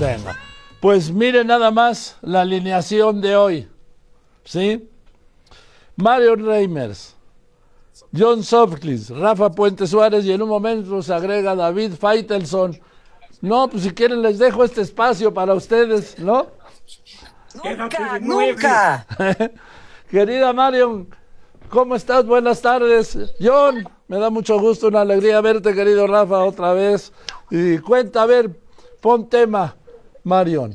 Venga. Pues mire nada más la alineación de hoy. ¿Sí? Marion Reimers, John Sutcliffe, Rafa Puente Suárez y en un momento se agrega David Faitelson. No, pues si quieren les dejo este espacio para ustedes, ¿no? Nunca. Querida Marion, ¿cómo estás? Buenas tardes. John, me da mucho gusto, una alegría verte, querido Rafa, otra vez. Y cuenta, a ver, pon tema, Marion.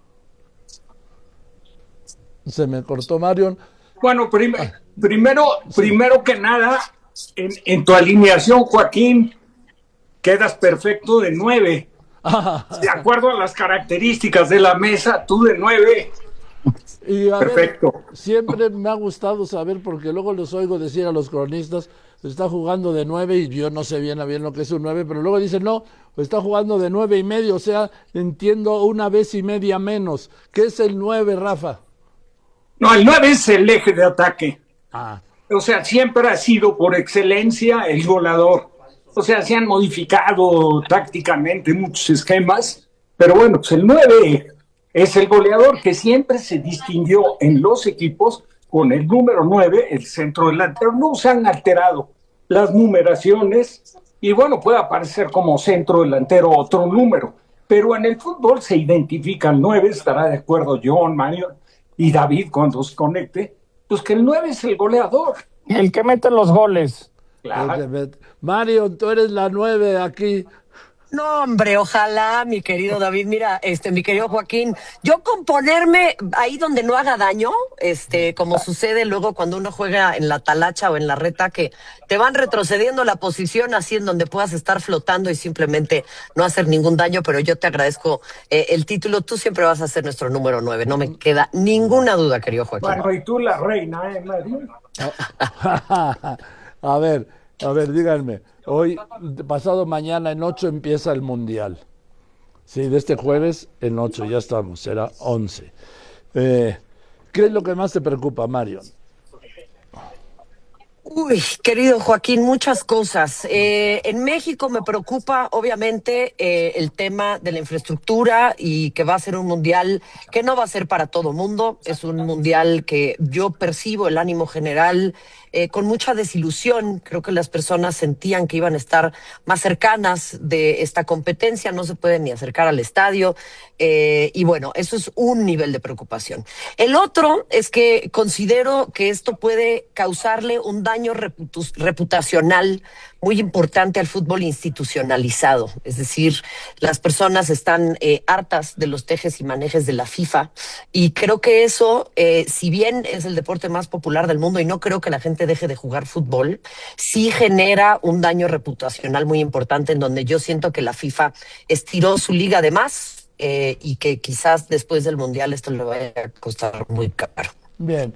Se me cortó Marion. Bueno, primero que nada, en tu alineación, Joaquín, quedas perfecto de 9. De acuerdo a las características de la mesa, tú de 9. Y perfecto. Ver, siempre me ha gustado saber, porque luego los oigo decir a los cronistas, está jugando de 9 y yo no sé bien lo que es un 9, pero luego dicen, no, está jugando de 9.5, o sea, entiendo una vez y media menos. ¿Qué es el 9, Rafa? No, el 9 es el eje de ataque. O sea, siempre ha sido por excelencia el goleador. O sea, se han modificado tácticamente muchos esquemas, pero bueno, pues el 9 es el goleador que siempre se distinguió en los equipos con el número 9, el centro delantero. No se han alterado las numeraciones y bueno, puede aparecer como centro delantero otro número, pero en el fútbol se identifica el 9, estará de acuerdo John, Mario y David cuando se conecte, pues que el 9 es el goleador. El que mete los goles. Claro. Mario, tú eres la 9 aquí. No, hombre, ojalá, mi querido David. Mira, mi querido Joaquín, yo con ponerme ahí donde no haga daño, como sucede luego cuando uno juega en la talacha o en la reta, que te van retrocediendo la posición así en donde puedas estar flotando y simplemente no hacer ningún daño, pero yo te agradezco el título. Tú siempre vas a ser nuestro número 9, no me queda ninguna duda, querido Joaquín. Bueno, y tú la reina, Mario. A ver, díganme. Hoy, pasado mañana en 8 empieza el Mundial. Sí, de este jueves en 8 ya estamos, será 11. ¿Qué es lo que más te preocupa, Marion? Uy, querido Joaquín, muchas cosas. En México me preocupa, obviamente, el tema de la infraestructura y que va a ser un mundial que no va a ser para todo mundo. Es un mundial que yo percibo el ánimo general con mucha desilusión. Creo que las personas sentían que iban a estar más cercanas de esta competencia, no se pueden ni acercar al estadio. Y bueno, eso es un nivel de preocupación. El otro es que considero que esto puede causarle un daño reputacional muy importante al fútbol institucionalizado. Es decir, las personas están hartas de los tejes y manejes de la FIFA y creo que eso, si bien es el deporte más popular del mundo y no creo que la gente deje de jugar fútbol, sí genera un daño reputacional muy importante en donde yo siento que la FIFA estiró su liga de más y que quizás después del Mundial esto le vaya a costar muy caro. Bien.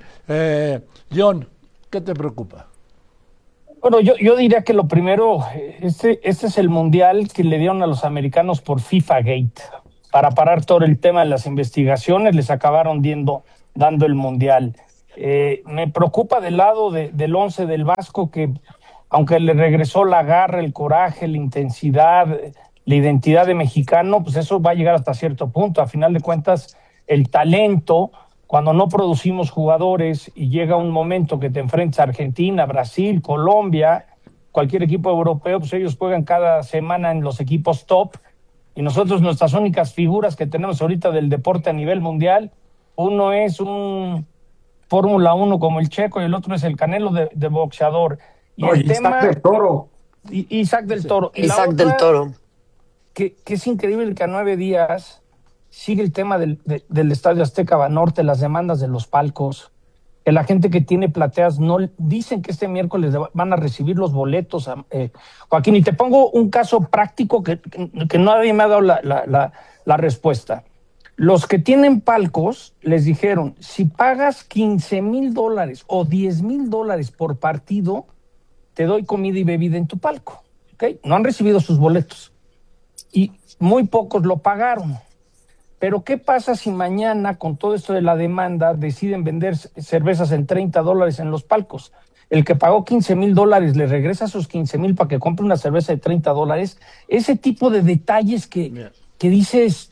John, ¿qué te preocupa? Bueno, yo diría que lo primero, este es el mundial que le dieron a los americanos por FIFA Gate. Para parar todo el tema de las investigaciones, les acabaron dando el mundial. Me preocupa del lado del 11 del Vasco, que aunque le regresó la garra, el coraje, la intensidad, la identidad de mexicano, pues eso va a llegar hasta cierto punto. A final de cuentas, el talento, cuando no producimos jugadores y llega un momento que te enfrentas a Argentina, Brasil, Colombia, cualquier equipo europeo, pues ellos juegan cada semana en los equipos top y nosotros nuestras únicas figuras que tenemos ahorita del deporte a nivel mundial, uno es un Fórmula 1 como el Checo y el otro es el Canelo de boxeador. Y el tema del Toro. Isaac del Toro. Y Isaac del Toro. Que es increíble que a 9 días sigue el tema del Estadio Azteca Banorte, las demandas de los palcos, que la gente que tiene plateas no dicen que este miércoles van a recibir los boletos. Joaquín, y te pongo un caso práctico que nadie me ha dado la respuesta. Los que tienen palcos les dijeron, si pagas $15,000 o $10,000 por partido, te doy comida y bebida en tu palco. ¿Okay? No han recibido sus boletos. Y muy pocos lo pagaron. Pero ¿qué pasa si mañana, con todo esto de la demanda, deciden vender cervezas en $30 en los palcos? El que pagó $15,000 le regresa sus $15,000 para que compre una cerveza de $30. Ese tipo de detalles que dices,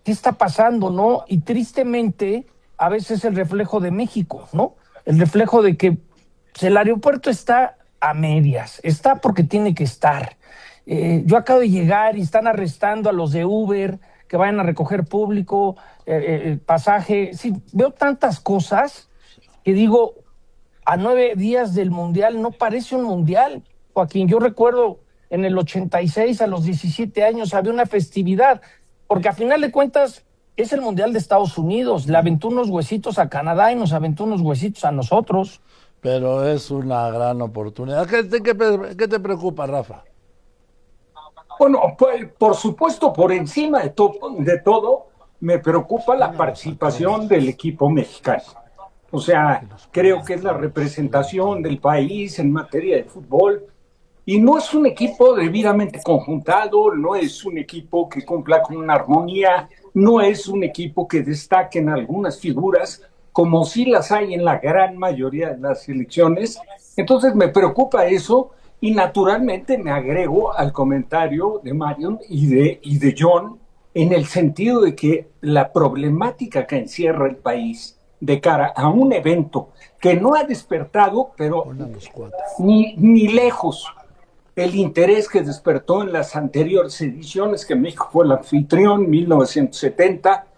¿qué está pasando, no? Y tristemente, a veces el reflejo de México, ¿no? El reflejo de que pues, el aeropuerto está a medias, está porque tiene que estar. Yo acabo de llegar y están arrestando a los de Uber que vayan a recoger público, pasaje. Sí, veo tantas cosas que digo, a 9 días del Mundial no parece un Mundial, Joaquín. Yo recuerdo en el 86, a los 17 años, había una festividad, porque a final de cuentas es el Mundial de Estados Unidos. Le aventó unos huesitos a Canadá y nos aventó unos huesitos a nosotros. Pero es una gran oportunidad. ¿Qué te preocupa, Rafa? Bueno, pues, por supuesto, por encima de todo, me preocupa la participación del equipo mexicano. O sea, creo que es la representación del país en materia de fútbol. Y no es un equipo debidamente conjuntado, no es un equipo que cumpla con una armonía, no es un equipo que destaque en algunas figuras, como sí las hay en la gran mayoría de las selecciones. Entonces me preocupa eso y naturalmente me agrego al comentario de Marion y de John en el sentido de que la problemática que encierra el país de cara a un evento que no ha despertado, pero ni lejos el interés que despertó en las anteriores ediciones, que México fue el anfitrión, 1970,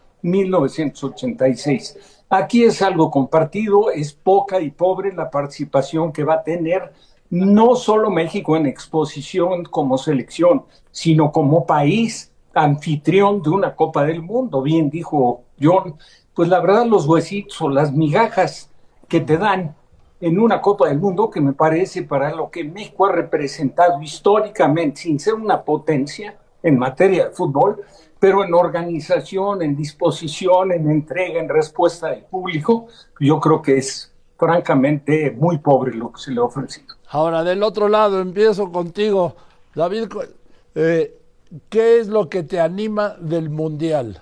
1986. Aquí es algo compartido, es poca y pobre la participación que va a tener no solo México en exposición como selección, sino como país anfitrión de una Copa del Mundo. Bien dijo John, pues la verdad los huesitos o las migajas que te dan en una Copa del Mundo, que me parece para lo que México ha representado históricamente, sin ser una potencia en materia de fútbol, pero en organización, en disposición, en entrega, en respuesta del público, yo creo que es francamente muy pobre lo que se le ha ofrecido. Ahora, del otro lado, empiezo contigo. David, ¿qué es lo que te anima del Mundial?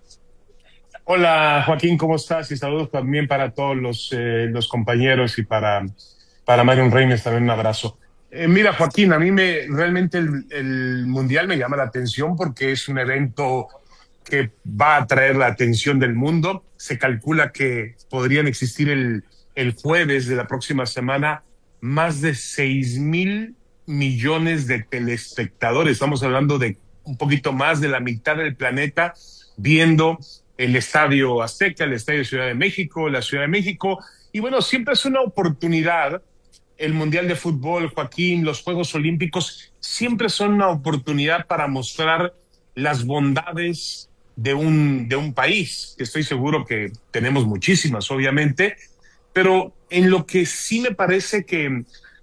Hola Joaquín, ¿cómo estás? Y saludos también para todos los compañeros y para Marion Reimers también un abrazo. Mira Joaquín, a mí realmente el Mundial me llama la atención porque es un evento que va a atraer la atención del mundo. Se calcula que podrían existir el jueves de la próxima semana más de 6,000 millones de telespectadores. Estamos hablando de un poquito más de la mitad del planeta viendo el Estadio Azteca, el Estadio Ciudad de México, la Ciudad de México. Y bueno, siempre es una oportunidad. El Mundial de Fútbol, Joaquín, los Juegos Olímpicos, siempre son una oportunidad para mostrar las bondades de un país, que estoy seguro que tenemos muchísimas, obviamente, pero en lo que sí me parece que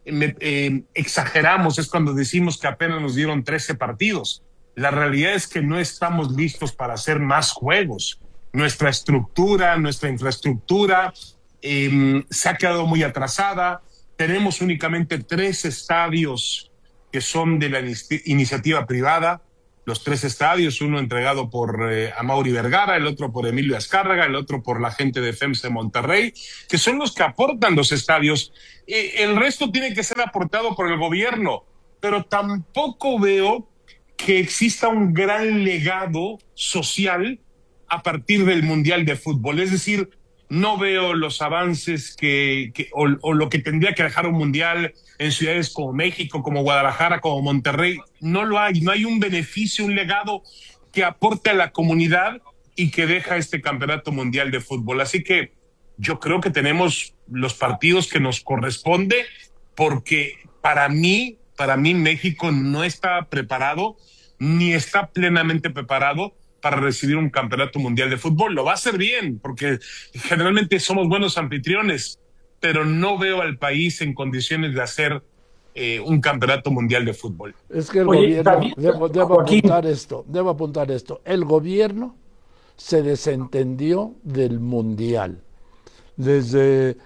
exageramos es cuando decimos que apenas nos dieron 13 partidos. La realidad es que no estamos listos para hacer más juegos. Nuestra estructura, nuestra infraestructura se ha quedado muy atrasada. Tenemos únicamente 3 estadios que son de la iniciativa privada. Los 3 estadios, uno entregado por Amaury Vergara, el otro por Emilio Azcárraga, el otro por la gente de FEMSA Monterrey, que son los que aportan los estadios. El resto tiene que ser aportado por el gobierno, pero tampoco veo que exista un gran legado social a partir del Mundial de Fútbol. Es decir, no veo los avances o lo que tendría que dejar un Mundial en ciudades como México, como Guadalajara, como Monterrey. No lo hay, no hay un beneficio, un legado que aporte a la comunidad y que deja este Campeonato Mundial de Fútbol. Así que yo creo que tenemos los partidos que nos corresponde, porque para mí México no está preparado, ni está plenamente preparado para recibir un campeonato mundial de fútbol. Lo va a hacer bien, porque generalmente somos buenos anfitriones, pero no veo al país en condiciones de hacer un campeonato mundial de fútbol. Es que el gobierno, debo apuntar esto, el gobierno se desentendió del mundial. Desde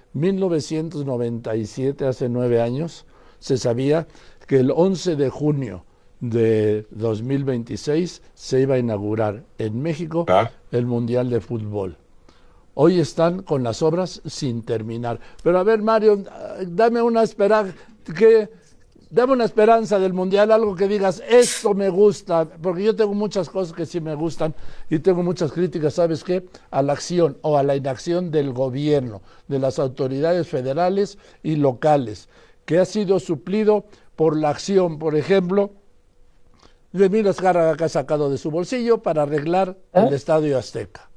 1997, hace 9 años, se sabía que el 11 de junio de 2026 se iba a inaugurar en México el Mundial de Fútbol. Hoy están con las obras sin terminar. Pero a ver, Mario, dame una esperanza. dame una esperanza del Mundial, algo que digas, esto me gusta, porque yo tengo muchas cosas que sí me gustan y tengo muchas críticas, ¿sabes qué? A la acción o a la inacción del gobierno, de las autoridades federales y locales, que ha sido suplido por la acción, por ejemplo, de Emilio Azcárraga, que ha sacado de su bolsillo para arreglar el Estadio Azteca.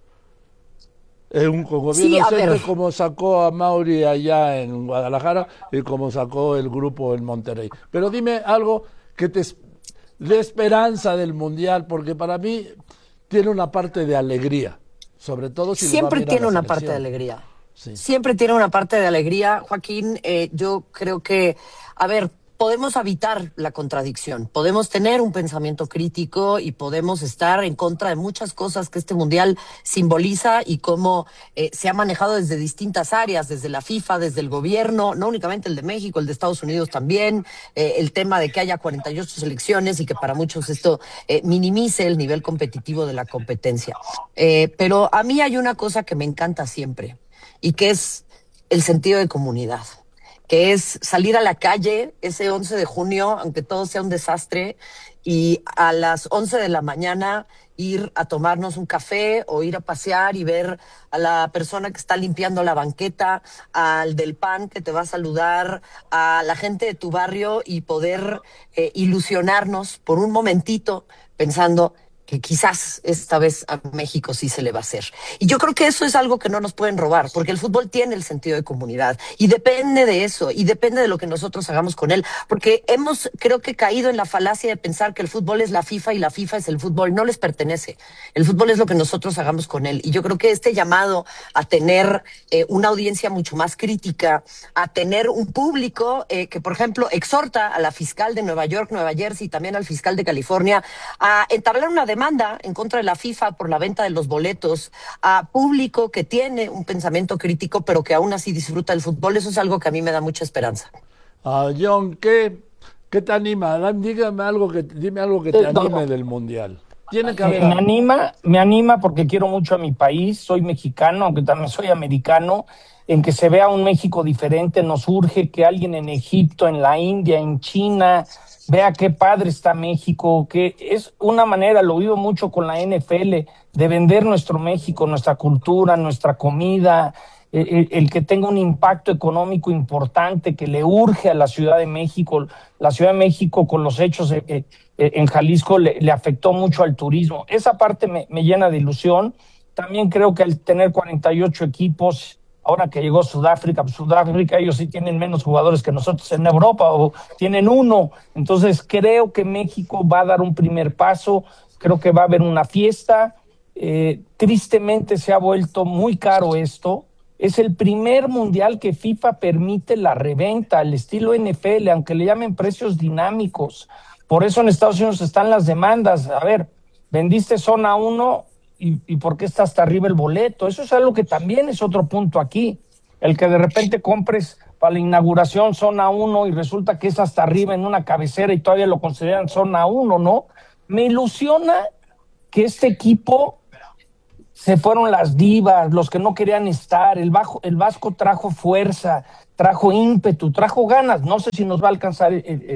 Un gobierno decente, como sacó a Mauri allá en Guadalajara y como sacó el grupo en Monterrey. Pero dime algo que te dé esperanza del Mundial, porque para mí tiene una parte de alegría, sobre todo si siempre le va a tiene la una selección. parte de alegría. Sí. Siempre tiene una parte de alegría, Joaquín. Yo creo que, a ver, podemos habitar la contradicción, podemos tener un pensamiento crítico y podemos estar en contra de muchas cosas que este Mundial simboliza y cómo se ha manejado desde distintas áreas, desde la FIFA, desde el gobierno, no únicamente el de México, el de Estados Unidos también, el tema de que haya 48 selecciones y que para muchos esto minimice el nivel competitivo de la competencia. Pero a mí hay una cosa que me encanta siempre y que es el sentido de comunidad, que es salir a la calle ese 11 de junio, aunque todo sea un desastre, y a las 11 de la mañana ir a tomarnos un café o ir a pasear y ver a la persona que está limpiando la banqueta, al del pan que te va a saludar, a la gente de tu barrio y poder ilusionarnos por un momentito pensando que quizás esta vez a México sí se le va a hacer. Y yo creo que eso es algo que no nos pueden robar, porque el fútbol tiene el sentido de comunidad y depende de eso, y depende de lo que nosotros hagamos con él, porque hemos, creo que, caído en la falacia de pensar que el fútbol es la FIFA y la FIFA es el fútbol. No les pertenece. El fútbol es lo que nosotros hagamos con él. Y yo creo que este llamado a tener una audiencia mucho más crítica, a tener un público que, por ejemplo, exhorta a la fiscal de Nueva York, Nueva Jersey, y también al fiscal de California a entablar una demanda en contra de la FIFA por la venta de los boletos, a público que tiene un pensamiento crítico pero que aún así disfruta del fútbol. Eso es algo que a mí me da mucha esperanza. John, ¿qué te anima? Dime algo que te anime del Mundial. Tiene que haber... Me anima porque quiero mucho a mi país, soy mexicano, aunque también soy americano, en que se vea un México diferente. Nos urge que alguien en Egipto, en la India, en China, vea qué padre está México, que es una manera, lo vivo mucho con la NFL, de vender nuestro México, nuestra cultura, nuestra comida, el que tenga un impacto económico importante, que le urge a la Ciudad de México. La Ciudad de México, con los hechos en Jalisco, le afectó mucho al turismo. Esa parte me llena de ilusión. También creo que al tener 48 equipos, ahora que llegó Sudáfrica, ellos sí tienen menos jugadores que nosotros en Europa, o tienen uno. Entonces creo que México va a dar un primer paso, creo que va a haber una fiesta. Tristemente se ha vuelto muy caro esto. Es el primer mundial que FIFA permite la reventa, al estilo NFL, aunque le llamen precios dinámicos. Por eso en Estados Unidos están las demandas. A ver, vendiste zona 1, ¿y por qué está hasta arriba el boleto? Eso es algo que también es otro punto aquí. El que de repente compres para la inauguración zona 1 y resulta que es hasta arriba en una cabecera y todavía lo consideran zona 1, ¿no? Me ilusiona que este equipo se fueron las divas, los que no querían estar. El Vasco trajo fuerza, trajo ímpetu, trajo ganas. No sé si nos va a alcanzar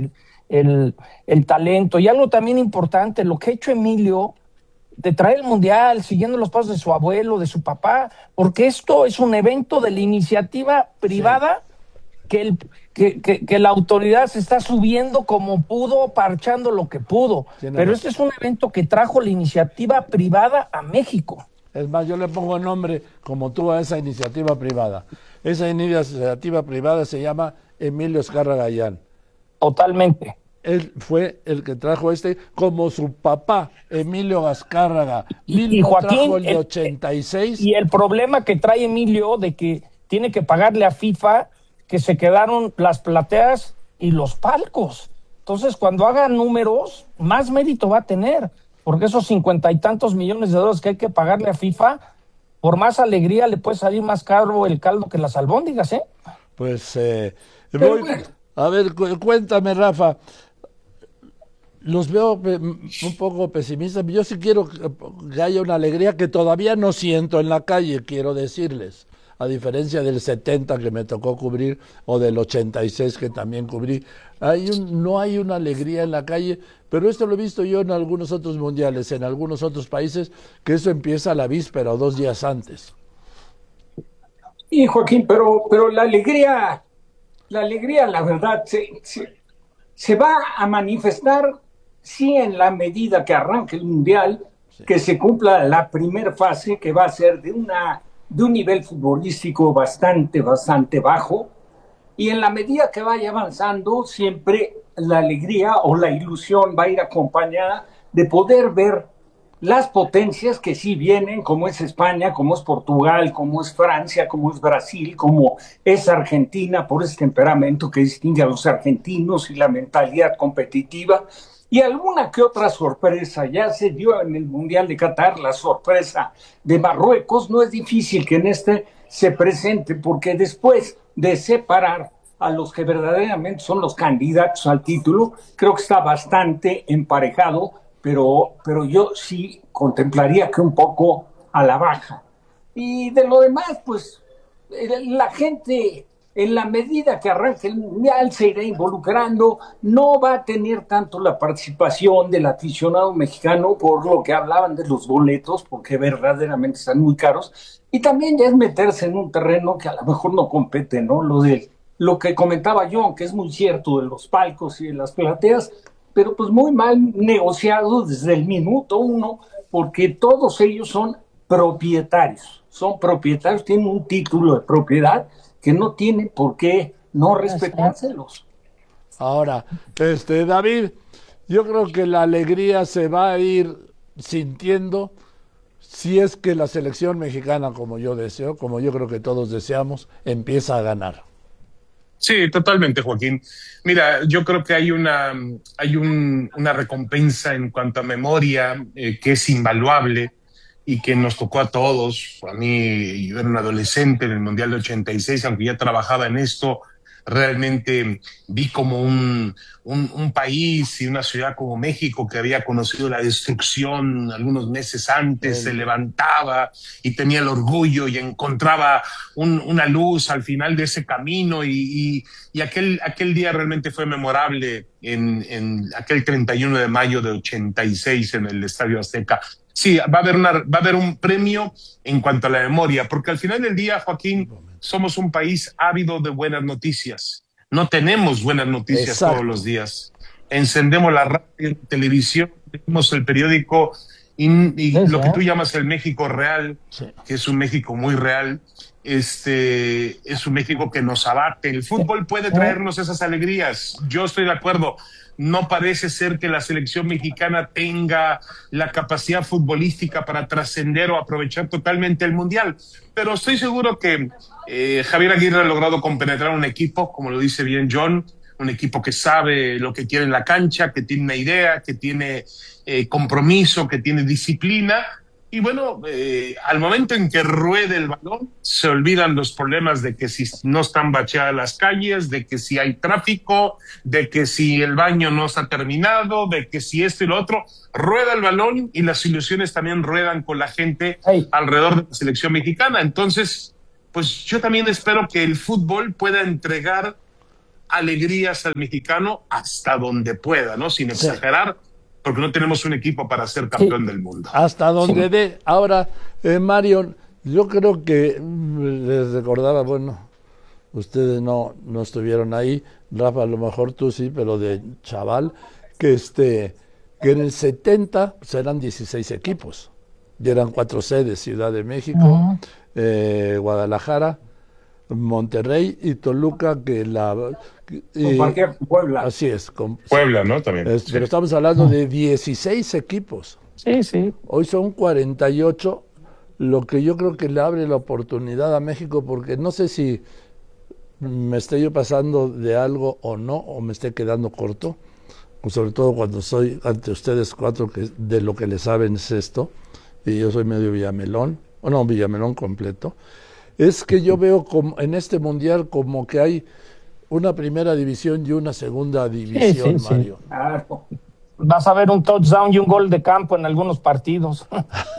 el talento. Y algo también importante, lo que ha hecho Emilio, de traer el Mundial, siguiendo los pasos de su abuelo, de su papá, porque esto es un evento de la iniciativa privada, sí, que la autoridad se está subiendo como pudo, parchando lo que pudo. Pero este es un evento que trajo la iniciativa privada a México. Es más, yo le pongo nombre como tú a esa iniciativa privada. Esa iniciativa privada se llama Emilio Azcárraga Gallán. Totalmente. Él fue el que trajo como su papá, Emilio Azcárraga. Y Joaquín, trajo el de 86. Y el problema que trae Emilio de que tiene que pagarle a FIFA que se quedaron las plateas y los palcos. Entonces, cuando haga números, más mérito va a tener, porque esos 50 y tantos millones de dólares que hay que pagarle a FIFA, por más alegría le puede salir más caro el caldo que las albóndigas, ¿eh? Pues, a ver, cuéntame, Rafa. Los veo un poco pesimistas. Yo sí quiero que haya una alegría que todavía no siento en la calle, quiero decirles. a diferencia del 70 que me tocó cubrir o del 86 que también cubrí. No hay una alegría en la calle, pero esto lo he visto yo en algunos otros mundiales, en algunos otros países, que eso empieza a la víspera o 2 días antes. Y Joaquín, pero la alegría, la verdad, se va a manifestar, sí, en la medida que arranque el Mundial, que se cumpla la primera fase, que va a ser de un nivel futbolístico bastante bajo, y en la medida que vaya avanzando, siempre la alegría o la ilusión va a ir acompañada de poder ver las potencias que sí vienen, como es España, como es Portugal, como es Francia, como es Brasil, como es Argentina, por ese temperamento que distingue a los argentinos y la mentalidad competitiva, y alguna que otra sorpresa. Ya se dio en el Mundial de Qatar la sorpresa de Marruecos. No es difícil que en este se presente, porque después de separar a los que verdaderamente son los candidatos al título, creo que está bastante emparejado, pero yo sí contemplaría que un poco a la baja. Y de lo demás, pues la gente, en la medida que arranque el Mundial, se irá involucrando. No va a tener tanto la participación del aficionado mexicano, por lo que hablaban de los boletos, porque verdaderamente están muy caros. Y también ya es meterse en un terreno que a lo mejor no compete, ¿no? Lo que comentaba yo, que es muy cierto, de los palcos y de las plateas, pero pues muy mal negociado desde el minuto uno, porque todos ellos son propietarios, tienen un título de propiedad que no tienen por qué no respetárselos. Ahora, David, yo creo que la alegría se va a ir sintiendo si es que la selección mexicana, como yo deseo, como yo creo que todos deseamos, empieza a ganar. Sí, totalmente, Joaquín. Mira, yo creo que hay una recompensa en cuanto a memoria que es invaluable y que nos tocó a todos. A mí, yo era un adolescente en el Mundial de 86, aunque ya trabajaba en esto, realmente vi como un país y una ciudad como México, que había conocido la destrucción algunos meses antes, se levantaba y tenía el orgullo y encontraba una luz al final de ese camino, y aquel día realmente fue memorable en aquel 31 de mayo de 86 en el Estadio Azteca. Sí, va a haber un premio en cuanto a la memoria, porque al final del día, Joaquín, somos un país ávido de buenas noticias. No tenemos buenas noticias. Exacto. Todos los días. Encendemos la radio, televisión, vemos el periódico y lo que tú llamas el México real, sí, que es un México muy real, es un México que nos abate. El fútbol puede traernos esas alegrías. Yo estoy de acuerdo. No parece ser que la selección mexicana tenga la capacidad futbolística para trascender o aprovechar totalmente el Mundial. Pero estoy seguro que Javier Aguirre ha logrado compenetrar un equipo, como lo dice bien John, un equipo que sabe lo que quiere en la cancha, que tiene una idea, que tiene compromiso, que tiene disciplina. Y bueno, al momento en que ruede el balón, se olvidan los problemas de que si no están bacheadas las calles, de que si hay tráfico, de que si el baño no está terminado, de que si esto y lo otro. Rueda el balón y las ilusiones también ruedan con la gente alrededor de la selección mexicana. Entonces, pues yo también espero que el fútbol pueda entregar alegrías al mexicano hasta donde pueda, ¿no? Sin exagerar. Porque no tenemos un equipo para ser campeón del mundo. Hasta donde dé. Ahora, Mario, yo creo que les recordaba, bueno, ustedes no estuvieron ahí, Rafa, a lo mejor tú sí, pero de chaval, que en el 70 eran 16 equipos. Y eran 4 sedes: Ciudad de México, Guadalajara, Monterrey y Toluca, compartía con Puebla. Así es. Puebla, ¿no? También. Pero estamos hablando de 16 equipos. Sí, sí. Hoy son 48, lo que yo creo que le abre la oportunidad a México, porque no sé si me estoy yo pasando de algo o no, o me esté quedando corto, sobre todo cuando soy ante ustedes 4, que de lo que le saben es esto, y yo soy medio Villamelón, o no, Villamelón completo. Es que yo veo como en este mundial como que hay una primera división y una segunda división, sí, Mario. Claro. Vas a ver un touchdown y un gol de campo en algunos partidos.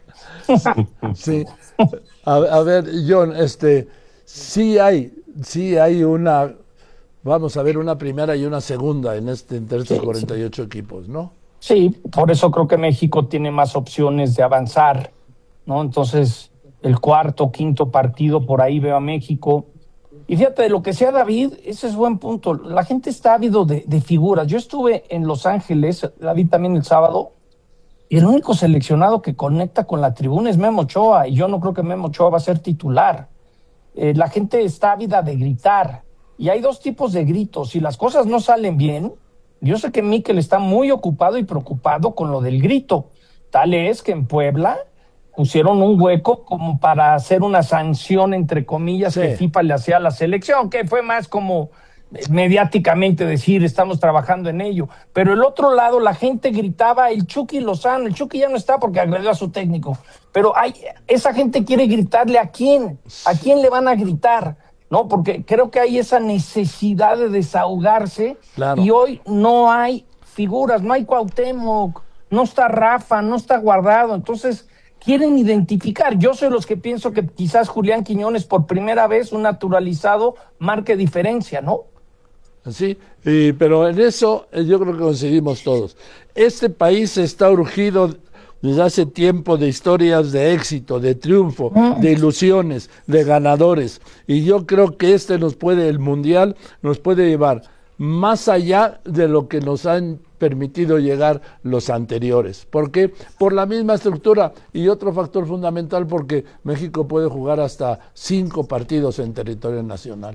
Sí. A ver, John, sí hay una, vamos a ver, una primera y una segunda entre estos 48 equipos, ¿no? Sí, por eso creo que México tiene más opciones de avanzar, ¿no? Entonces, el cuarto, quinto partido, por ahí veo a México. Y fíjate, de lo que sea David, ese es buen punto. La gente está ávido de figuras. Yo estuve en Los Ángeles, David también el sábado, y el único seleccionado que conecta con la tribuna es Memo Ochoa, y yo no creo que Memo Ochoa va a ser titular. La gente está ávida de gritar, y hay dos tipos de gritos. Si las cosas no salen bien, yo sé que Mikel está muy ocupado y preocupado con lo del grito. Tal es que en Puebla pusieron un hueco como para hacer una sanción, entre comillas, que FIFA le hacía a la selección, que fue más como mediáticamente decir, estamos trabajando en ello. Pero el otro lado, la gente gritaba, el Chucky Lozano, el Chucky ya no está porque agredió a su técnico. Pero esa gente quiere gritarle ¿a quién le van a gritar? ¿No? Porque creo que hay esa necesidad de desahogarse, claro. Y hoy no hay figuras, no hay Cuauhtémoc, no está Rafa, no está Guardado, entonces quieren identificar. Yo soy los que pienso que quizás Julián Quiñones por primera vez, un naturalizado, marque diferencia, ¿no? Sí, pero en eso yo creo que coincidimos todos. Este país está urgido desde hace tiempo de historias de éxito, de triunfo, de ilusiones, de ganadores. Y yo creo que el Mundial nos puede llevar más allá de lo que nos han permitido llegar los anteriores. ¿Por qué? Por la misma estructura y otro factor fundamental, porque México puede jugar hasta 5 partidos en territorio nacional.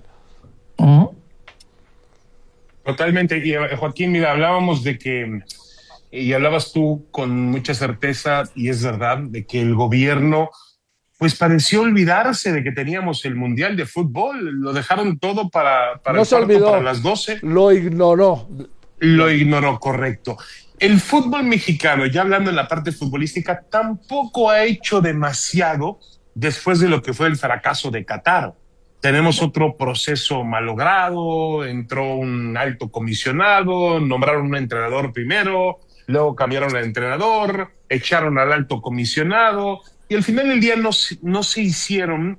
Totalmente. Y Joaquín, mira, hablábamos de que, y hablabas tú con mucha certeza, y es verdad, de que el gobierno pues pareció olvidarse de que teníamos el Mundial de Fútbol. Lo dejaron todo para no se olvidó, para las 12. Lo ignoró. Lo ignoró, correcto. El fútbol mexicano, ya hablando en la parte futbolística, tampoco ha hecho demasiado después de lo que fue el fracaso de Qatar. Tenemos otro proceso malogrado, entró un alto comisionado, nombraron un entrenador primero, luego cambiaron al entrenador, echaron al alto comisionado, y al final del día no se hicieron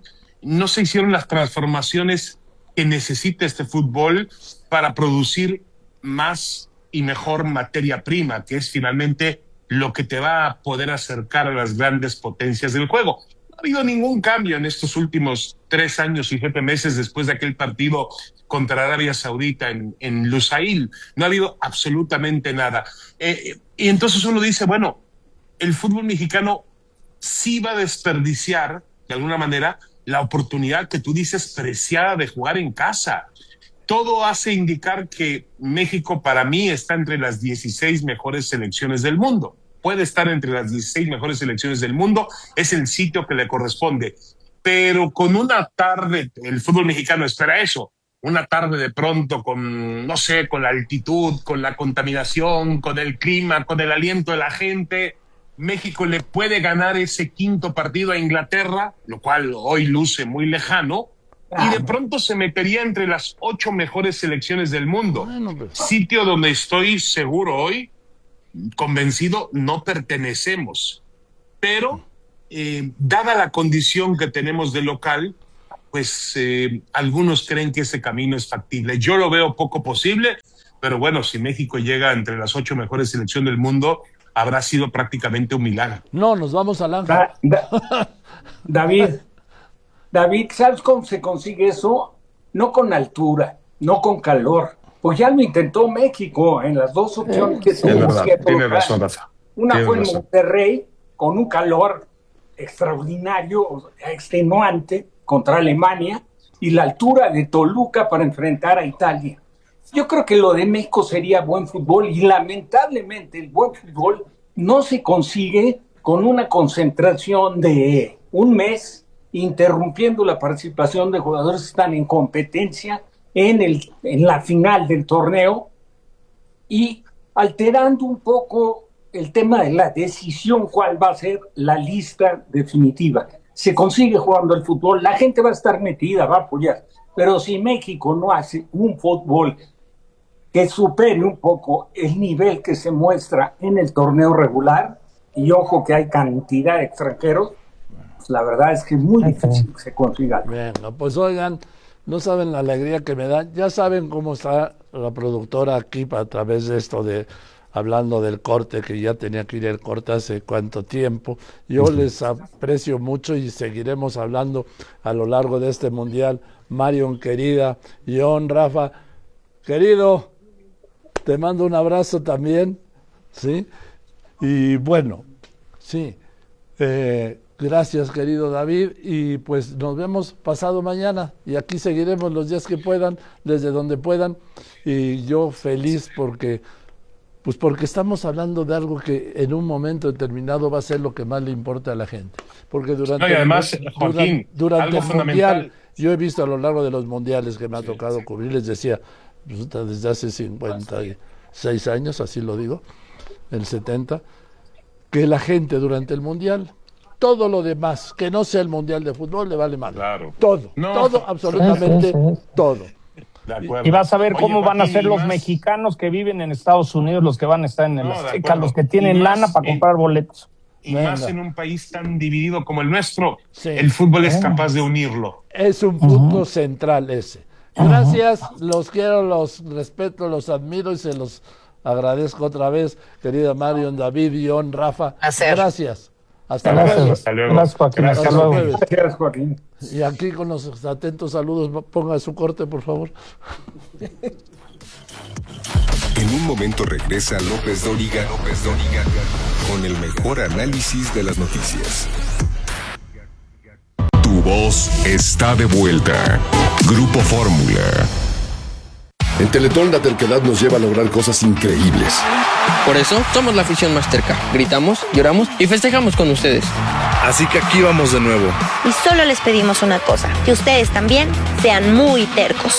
las transformaciones que necesita este fútbol para producir más y mejor materia prima, que es finalmente lo que te va a poder acercar a las grandes potencias del juego. No ha habido ningún cambio en estos últimos 3 años y 7 meses después de aquel partido contra Arabia Saudita en Lusail. No ha habido absolutamente nada. Y entonces uno dice, bueno, el fútbol mexicano sí va a desperdiciar, de alguna manera, la oportunidad que tú dices preciada de jugar en casa. Todo hace indicar que México, para mí, está entre las 16 mejores selecciones del mundo. Puede estar entre las 16 mejores selecciones del mundo, es el sitio que le corresponde. Pero con una tarde, el fútbol mexicano espera eso, una tarde de pronto con, no sé, con la altitud, con la contaminación, con el clima, con el aliento de la gente, México le puede ganar ese 5º partido a Inglaterra, lo cual hoy luce muy lejano, y de pronto se metería entre las 8 mejores selecciones del mundo. Sitio donde estoy seguro hoy, convencido, no pertenecemos. Pero, dada la condición que tenemos de local, pues algunos creen que ese camino es factible. Yo lo veo poco posible, pero bueno, si México llega entre las 8 mejores selecciones del mundo, habrá sido prácticamente un milagro. No, nos vamos al Ángel. David, ¿sabes cómo se consigue eso? No con altura, no con calor. Pues ya lo intentó México en las 2 opciones que tuvo. Tiene razón, Rafa. Una fue en Monterrey, con un calor extraordinario, extenuante, contra Alemania, y la altura de Toluca para enfrentar a Italia. Yo creo que lo de México sería buen fútbol, y lamentablemente el buen fútbol no se consigue con una concentración de un mes, interrumpiendo la participación de jugadores que están en competencia en la final del torneo y alterando un poco el tema de la decisión cuál va a ser la lista definitiva. Se consigue jugando el fútbol, la gente va a estar metida, va a apoyar, pero si México no hace un fútbol que supere un poco el nivel que se muestra en el torneo regular, y ojo que hay cantidad de extranjeros, pues la verdad es que es muy difícil que se consiga. Bueno, pues oigan, no saben la alegría que me dan, ya saben cómo está la productora aquí a través de esto de hablando del corte, que ya tenía que ir el corte hace cuánto tiempo. Yo les aprecio mucho y seguiremos hablando a lo largo de este mundial. Marion, querida, John, Rafa, querido, te mando un abrazo también, ¿sí? Y bueno, sí, gracias, querido David, y pues nos vemos pasado mañana, y aquí seguiremos los días que puedan, desde donde puedan, y yo feliz porque estamos hablando de algo que en un momento determinado va a ser lo que más le importa a la gente. Porque durante además, Joaquín, durante algo el mundial, fundamental. yo he visto a lo largo de los mundiales que me ha tocado cubrir, les decía, desde hace 56 años, así lo digo, el 70, que la gente durante el mundial, todo lo demás, que no sea el mundial de fútbol, le vale mal. Claro. Todo, absolutamente todo. Y vas a ver cómo van a Joaquín, ser los más, mexicanos que viven en Estados Unidos, los que van a estar en el Azteca, los que tienen lana para comprar boletos. Y más en un país tan dividido como el nuestro, Sí. el fútbol es capaz de unirlo. Es un punto central ese. Gracias, los quiero, los respeto, los admiro y se los agradezco otra vez, querida Marion, David, John, Rafa. Gracias. Hasta luego. Hasta luego. Gracias, Joaquín. Hasta luego. Gracias, Joaquín. Y aquí con los atentos saludos, ponga su corte, por favor. En un momento regresa López Dóriga con el mejor análisis de las noticias. Tu voz está de vuelta. Grupo Fórmula. En Teletón la terquedad nos lleva a lograr cosas increíbles. Por eso somos la afición más terca. Gritamos, lloramos y festejamos con ustedes. Así que aquí vamos de nuevo. Y solo les pedimos una cosa, que ustedes también sean muy tercos.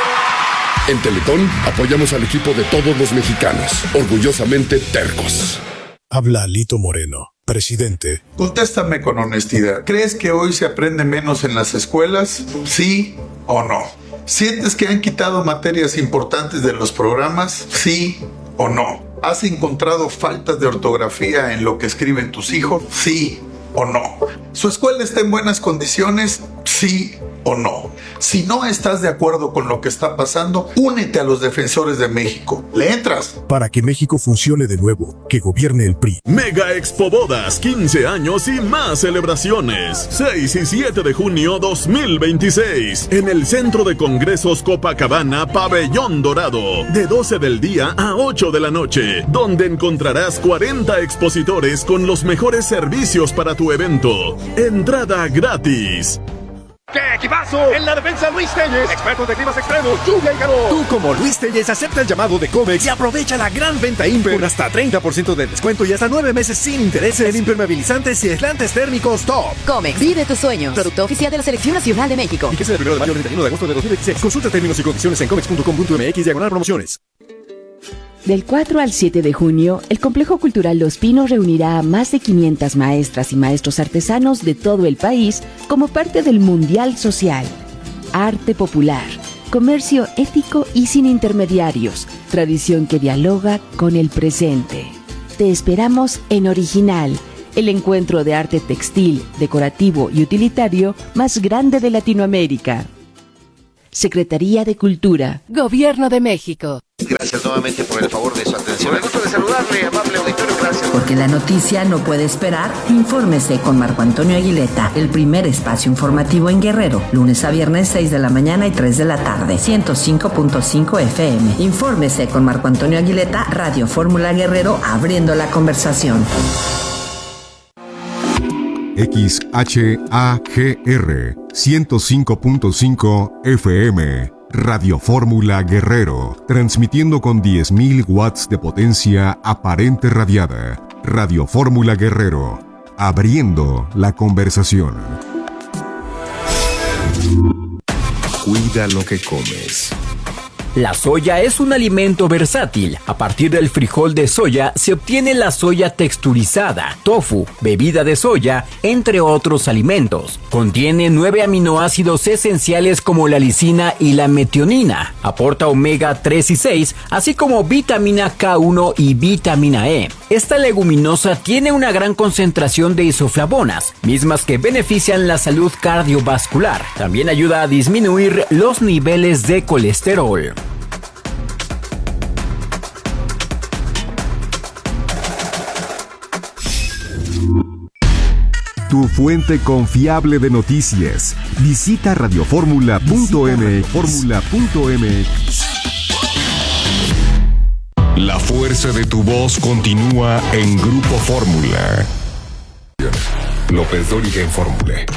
En Teletón apoyamos al equipo de todos los mexicanos, orgullosamente tercos. Habla Alito Moreno, presidente. Contéstame con honestidad. ¿Crees que hoy se aprende menos en las escuelas? ¿Sí o no? ¿Sientes que han quitado materias importantes de los programas? ¿Sí o no? ¿Has encontrado faltas de ortografía en lo que escriben tus hijos? ¿Sí o no? ¿Su escuela está en buenas condiciones? ¿Sí o no? Si no estás de acuerdo con lo que está pasando, únete a los defensores de México. ¿Le entras? Para que México funcione de nuevo, que gobierne el PRI. Mega Expo Bodas, 15 años y más celebraciones. 6 y 7 de junio 2026. En el Centro de Congresos Copacabana, Pabellón Dorado. De 12 del día a 8 de la noche. Donde encontrarás 40 expositores con los mejores servicios para tu evento. Entrada gratis. ¡Qué equipazo! En la defensa Luis Telles, expertos de climas extremos, lluvia y calor. Tú como Luis Telles acepta el llamado de Comex y aprovecha la gran venta Imper con hasta 30% de descuento y hasta 9 meses sin intereses en impermeabilizantes y aislantes térmicos top. Comex, vive tus sueños. Producto oficial de la Selección Nacional de México. Fíjese del 1 de mayo al 31 de agosto de 2016. Consulta términos y condiciones en comex.com.mx/promociones. Del 4 al 7 de junio, el Complejo Cultural Los Pinos reunirá a más de 500 maestras y maestros artesanos de todo el país como parte del Mundial Social. Arte popular, comercio ético y sin intermediarios, tradición que dialoga con el presente. Te esperamos en Original, el encuentro de arte textil, decorativo y utilitario más grande de Latinoamérica. Secretaría de Cultura, Gobierno de México. Gracias nuevamente por el favor de su atención. Me gusta de saludarle, amable auditorio, gracias. Porque la noticia no puede esperar, infórmese con Marco Antonio Aguileta, el primer espacio informativo en Guerrero, lunes a viernes 6 de la mañana y 3 de la tarde, 105.5 FM. Infórmese con Marco Antonio Aguileta, Radio Fórmula Guerrero, abriendo la conversación. XHAGR 105.5 FM. Radio Fórmula Guerrero, transmitiendo con 10.000 watts de potencia aparente radiada. Radio Fórmula Guerrero, abriendo la conversación. Cuida lo que comes. La soya es un alimento versátil. A partir del frijol de soya se obtiene la soya texturizada, tofu, bebida de soya, entre otros alimentos. Contiene 9 aminoácidos esenciales como la lisina y la metionina. Aporta omega 3 y 6, así como vitamina K1 y vitamina E. Esta leguminosa tiene una gran concentración de isoflavonas, mismas que benefician la salud cardiovascular. También ayuda a disminuir los niveles de colesterol. Tu fuente confiable de noticias. Visita radioformula.mx. La fuerza de tu voz continúa en Grupo Fórmula. López Dóriga en Fórmula.